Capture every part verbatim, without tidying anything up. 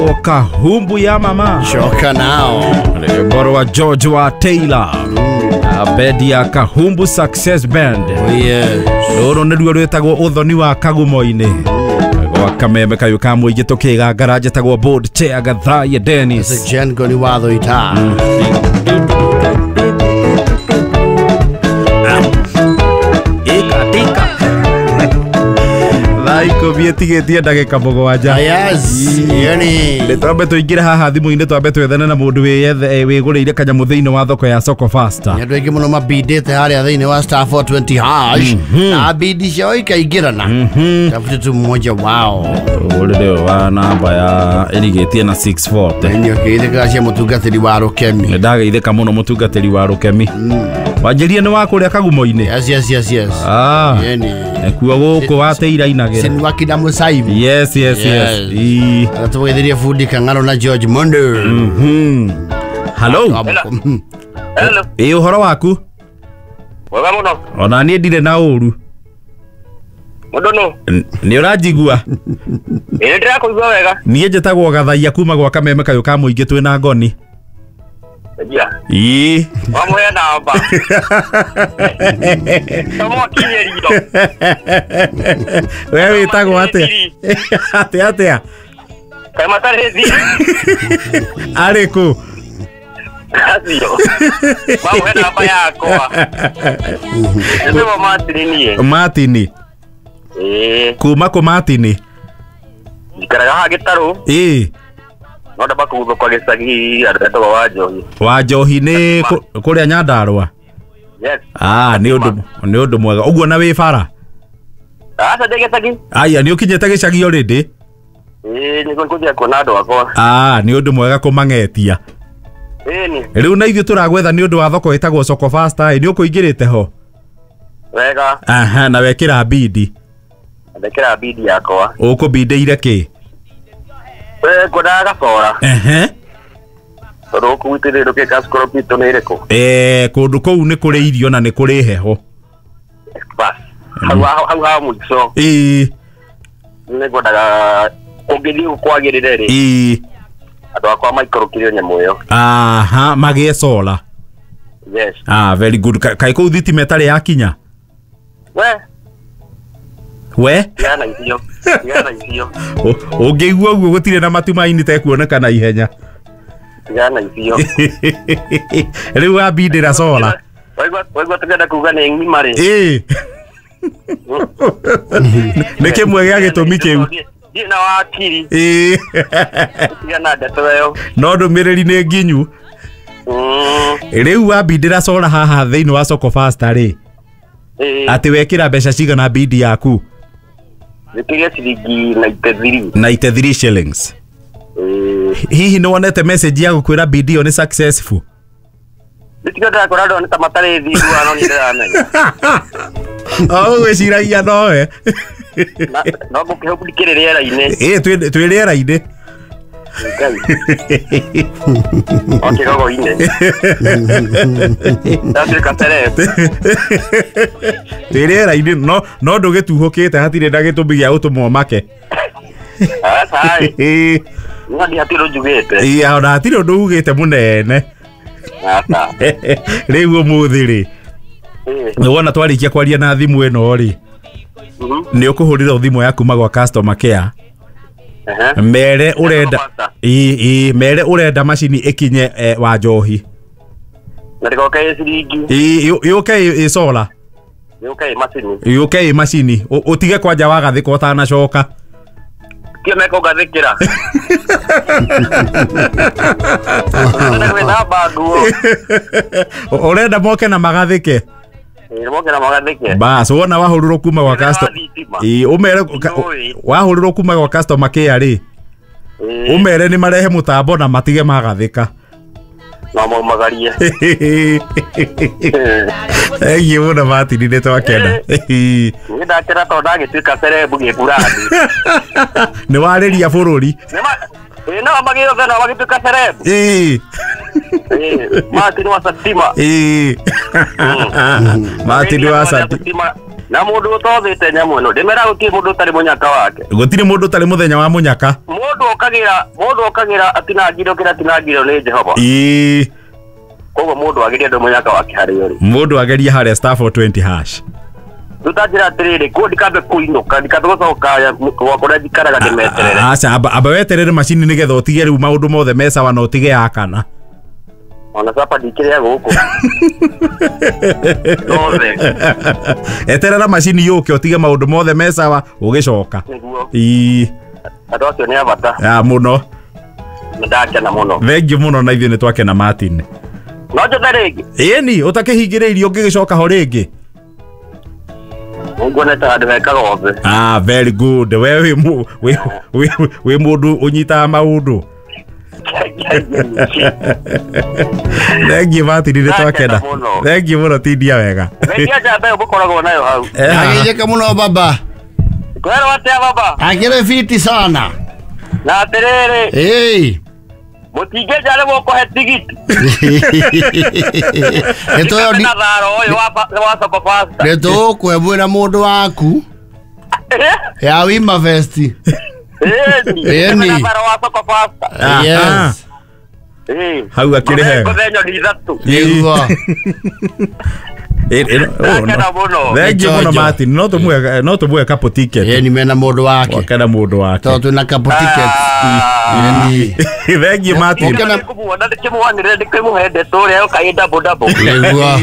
Kahumbu ya mama Shoka nao Mboro wa George wa Taylor Abedi ya Kahumbu Success Band. Oh yes. Loro nĩruo rwĩtagwo ũthoni wa kagumo-inĩ Gwa kameme kayo ka mũingĩ tũkĩga garaje tagwo board chair Gathaya Dennis. It's a gen goni watho ita Laiko bietigetie ndagĩka mũgwanja. Yes. Yani Nĩtwambe tũingĩre haha thimũ-inĩ twambe twethane na mũndũ wĩyethe wĩgũrĩire kanyamũ thĩinĩ wa thoko ya Soko Faster. Nĩ andũ aingĩ mũno mabindĩte harĩa thĩinĩ wa star four twenty hash na bindi ciao ikaingĩrana. Tafuta tu mmoja wao. Ule ndio wa namba ya ĩrigĩtie na six forty. Nĩ ũkĩithĩka cia mũtungatĩri wa Rũkemi. Nĩndagĩithĩka mũno mũtungatĩri wa Rũkemi. Wanjĩria nĩ wa kũrĩa kagumo-inĩ. Yes yes yes yes. Ah. Yani Kuo gũkũ wa Taylor inagĩra. Sini wakina Musaibi. Yes yes yes. Ii. Atũgĩthirie fundi Kang'aro na George Mondo. Mhm. Hello. Hello. Ĩ ũhoro waku? Wega mũno. Ona niĩ ndirĩ na ũru. Mũndũ no. Nĩ ũranjigua? Ĩ ndĩrakũigua wega. Niĩ njĩtagwo Gathaya kuma gwa kameme kayo ka mũingĩ twĩna ngoni. Yeah. Ii. Wamwe namba. Tomo kinyerio. Wewe wĩtagwo atĩa? Atĩa atĩa? Kama tarezi. Arĩ kũ? Asio. Wamwe namba yakwa. Ndio Martin nie. Martin. Eh. Kuma kũ Martin? Ikaraga ha gĩtarũ. Ĩ. No ndaba kuuga kwa gĩcagi andũ wa Njohi. Wa Njohi nĩ kũrĩa Nyandarũa. Yes. Ah, nĩ ũndũ nĩ ũndũ mwega. Ũguo na wĩ bara? Asa ndege gĩcagi. Aya nĩ ũkinyĩte gĩcagi already? Eh, nĩ kũnjia kuona andũ akwa. Ah, nĩ ũndũ mwega kũmang'etia. Eh ni. Rĩu na ithuĩ tũragwetha nĩ ũndũ wa thoko ĩtagwo Soko Faster, nĩ ũkũingĩrĩte ho? Wega. Aha, na wekĩra bidi. Ndekera bidi yakwa. Ũkũbindĩire kĩ? Eh, ngoda gacora. Ehe. Tondũ kũwitĩrĩ rũke kaskoropito nĩ irĩkũ? Eh, kũndũ kũu nĩ kũrĩ irio na nĩ kũrĩ heho. Bas. Hau hau hau mũico. Ĩ. Nĩ ngodaga ũngĩthiĩ kwagĩrĩre rĩ. Ĩ. Andũ akwa maikorokire nyamũ ĩyo. Aha, magĩe solar. Yes. Ah, very good. Kaĩ kũu thitima ĩtarĩ yakinya? We. We? Yana icio. Yana icio. Ũngĩigua ũguo gũtirĩ na matumaini te kuoneka na ihenya. Yana icio. Rĩu wambindĩra solar. Waigua waigua tũkenda kuga nĩ ng'ima rĩ. Ĩ. Nĩ kĩmwe gĩa gĩtũmi kĩu. Ndiĩ na wakiri. Ĩ. Yana ndeto ĩyo. No ndũmĩrĩri nĩ nginyu. Rĩu wambindĩra solar haha thĩinĩ wa Soko Faster rĩ. Atĩ wekĩra mbeca cigana bidi yaku? Nĩtige ciringi ninety-three. ninety-three shillings. Hihi nĩ wonete message ya gũkwĩra bidi ĩyo nĩ successful? Nĩtiga ndakora andũ nĩ ta matarĩ thiru ano nĩ ndĩramenya. Oh, gwĩciragia nowe. No ngũkĩhũthĩkĩrĩ rĩera-inĩ. Ĩ, twĩ rĩera-inĩ. Okay, go ine. Ndatuĩka terebe. Twĩ rĩera-inĩ no no ndũgĩtuhũkĩte hatirĩ na gĩtũmi gĩa gũtũmwo make. Asai. Ngadi hatiro njugĩte. Ĩ, ona hatirĩ ũndũ ugĩte mũnene. Asa. Rĩu ũmũthĩ rĩ. Nĩ wona twarĩkia kwaria na thimũ ĩno rĩ. Nĩ ũkũhũrĩra thimũ yaku magwa customer care. Mere urenda ĩ ĩ mere urenda macini ikinye wa Njohi. Na ndikoka ciringi. Ĩ yũke ĩ solar. Yũke macini. Yũke macini. Ũtige kwanja wagathĩka ũtanacoka. Kĩo meko gathĩkĩra. Nĩ banduo. Urenda moke na magathĩke. Ĩ moke na magathĩke. Bas, wona wahũrĩrwo kuma gwa customer. Ĩ ũmere wahũrĩrwo kuma gwa customer care rĩ. Ũmere nĩ marehe mũtambo na matige magathĩka. No maumagarie. Ĩĩ mũno Martin nĩ twakena. Nĩ ndakĩra tondũ ndagĩtuĩka cerebu gĩkurathi. Nĩ warĩria bũrũri. Ĩ no magĩothe no magĩtuĩka cerebu. Ĩ. Ĩ Martin wa Satima. Ĩ. Martin wa Satima. Na mundu utothite nyamu no ndimera guti mundu tari munyaka wake gutiri mundu tari muthenya wa munyaka mundu okagira mundu okagira atinangiro kira tinangiro ni Jehova ii kogo mundu agiria ndo munyaka wake hari yori mundu ageria haria star four twenty hash tutajira tirire ko dikabe kuinuka dikathoka wakora dikaraga dimeterere acha aba weterere machine nigetha utige riu maundu mothe mesa wana utige yakana ona sapa dikiria guku nove eterera machine yuke utige maundu mothe mesa wa ugicoka ii adocio ni abata ya muno ndakena muno thengi muno na ithuĩ nĩ twakena Martin no njothe rĩngĩ ĩni ũtakĩhingĩrĩirio ũngĩgĩcoka ho rĩngĩ nguonete handũ hekaga othe ah very good we wĩ mu wĩ wĩ mũndũ ũnyitaga maũndũ thengi Martin nĩ twakena thengi muno tindia wega wendia njambe ũkoragwo nayo hau agĩjeka muno baba kwero atia baba agĩre fiti sana na atirĩrĩ hey mutingĩnjare gũkũhe tigiti nĩtũyo na tharo ũyũ wa wa soko fasta nĩtũkwĩmwĩra mũndũ waku ya wima vesti ĩni na tharo wa soko fasta yes eh hau akĩrĩ hega kũthenyo ni ithatũ nĩguo thengi muno Martin no tũmuoe no tũmuoe kapo ticket ĩni mena mũndũ wake wakena mũndũ wake tondũ twĩna kapo ticket ĩni thengi Martin kũmuona ndĩkĩmwanĩrĩra ndĩkĩmũhe ndeto ũrĩa ũkaĩ double double nĩguo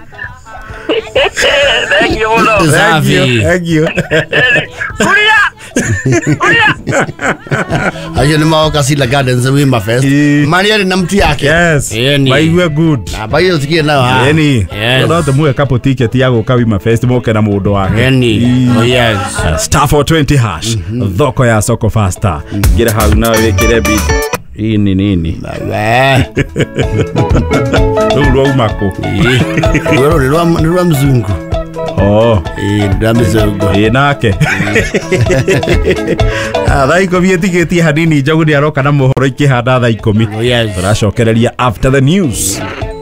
thank you muno thank you thank you kuria kuria ayo ni maoka Sila Gardens Wima Fest Maria na mtu yake yes baiwe good na baiwe tukie nayo ha yani no tumuwe kapo ticket ya guka Wima Fest moke na mundu wake yani oh yes star four twenty hash thoko ya soko faster gira hau na wekire beat ini nini baba ndo umako wewe ndio ndio mzungu oh eh ndio mzungu eh nake thaa ikũmi ĩtigĩtie hanini njogu nĩ aroka na mohoro ikĩhanda thaa ikũmi tũracokereria after the news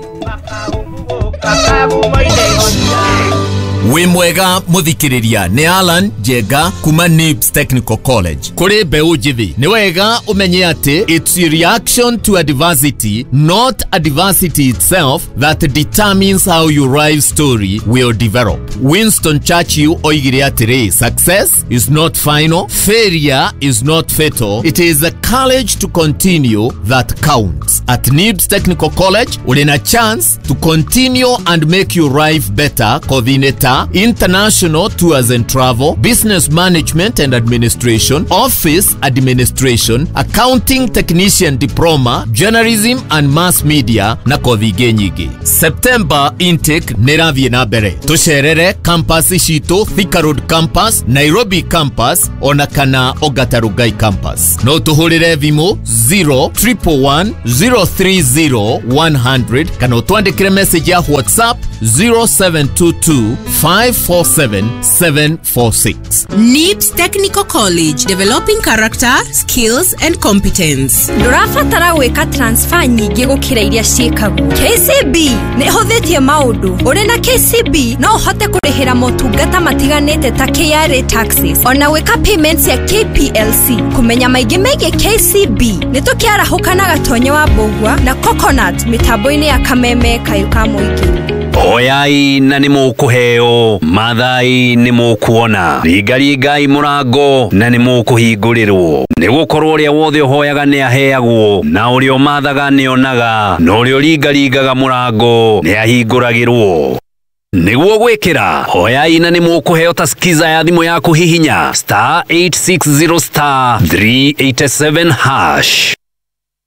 we mwega muthikiriria ni Alan Jega kuma Nibs Technical College kuri mbeu njithi ni wega umenye ati it's your reaction to adversity, not adversity itself, that determines how your life story will develop. Winston Churchill oigire atiri, success is not final, failure is not fatal, it is the courage to continue that counts. At Nibs Technical College ulina chance to continue and make your life better. Coordinator International Tours and Travel, Business Management and Administration, Office Administration, Accounting Technician Diploma, Journalism and Mass Media na kothi ingĩ nyingĩ. September intake nĩrathiĩ na mbere. Tucerere campus citũ Thika Road Campus, Nairobi Campus ona kana Ongatarongai Campus. No tuhũrĩre thimũ zero one one zero three zero one hundred kana twandĩkĩre message ya WhatsApp zero seven two two five four seven seven four six. Nibs Technical College, developing character, skills and competence. Ndũrabatara gwĩka transfer nyingĩ gũkĩra iria ciĩkagwo. K C B nĩ ĩhũthĩtie maũndũ. Ũrĩ na K C B no ũhote kũrĩhĩra motungata matiganĩte ta K R A taxes ona gwĩka payments ya K P L C. Kũmenya maingĩ megiĩ K C B nĩ tũkĩarahũka na Gatonyo wa Mbũgua na Coconut mĩtambo-inĩ ya Kameme Kayũ ka Mũingĩ. Oyai na nĩ mũkũheo, mathai nĩ mũkuona, ringaringai mũrango na nĩ mũkũhingũrĩrwo. Nĩ gũkorwo ũrĩa wothe ũhoyaga nĩ aheagwo, na ũrĩa ũmathaga nĩ onaga, na ũrĩa ũringaringaga mũrango nĩ ahingũragĩrwo. Nĩguo gwĩkĩra, hoyai na nĩ mũkũheo ta skiza ya thimũ yaku hihinya star eight six zero star three eight seven hash.